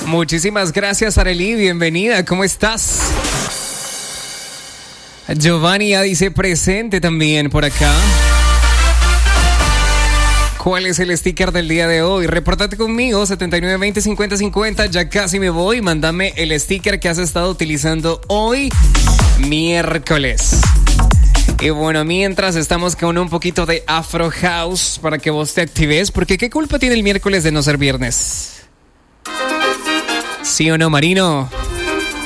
Muchísimas gracias, Arely. Bienvenida. ¿Cómo estás? Giovanni ya dice presente también por acá. ¿Cuál es el sticker del día de hoy? Repórtate conmigo, 7920-5050. Ya casi me voy. Mándame el sticker que has estado utilizando hoy, miércoles. Y bueno, mientras estamos con un poquito de Afro House para que vos te actives, porque ¿qué culpa tiene el miércoles de no ser viernes? ¿Sí o no, Marino?